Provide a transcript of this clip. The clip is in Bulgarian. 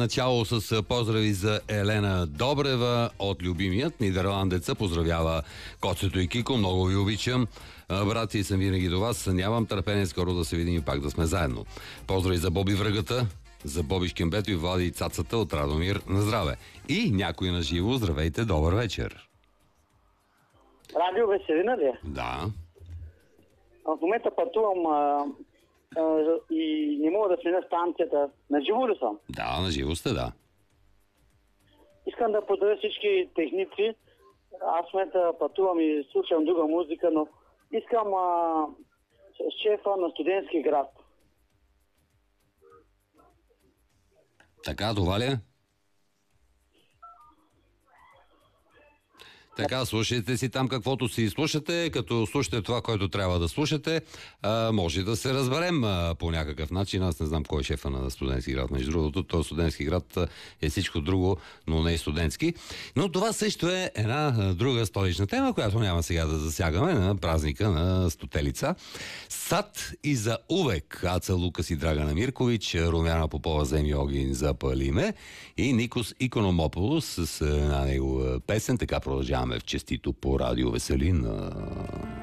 начало с поздрави за Елена Добрева от любимият нидерландеца. Поздравява Коцето и Кико. Много ви обичам. Брати, съм винаги до вас. Нямам търпение скоро да се видим и пак да сме заедно. Поздрави за Боби Връгата, за Боби Шкембето и Влади Цацата от Радомир. На здраве. И някой на живо. Здравейте, добър вечер. Радио Веселина ли? Да. В момента пътувам и не мога да сменя станцията. На живо ли съм? Да, на живо сте, да. Искам да поздравя всички техници. Аз в момента пътувам и слушам друга музика, но искам шефа на Студентски град. Така, това ли е? Така, слушайте си там каквото си слушате, като слушате това, което трябва да слушате, може да се разберем по някакъв начин. Аз не знам кой е шефа на Студентски град, между другото. Той Студентски град е всичко друго, но не е студентски. Но това също е една друга столична тема, която няма сега да засягаме на празника на Стотелица. Сад и за увек. Аца Лукас и Драгана Миркович, Румяна Попова за Огин за Палиме и Никос Икономополос с една негова песен. Така продължаваме в честито по Радио Веселина.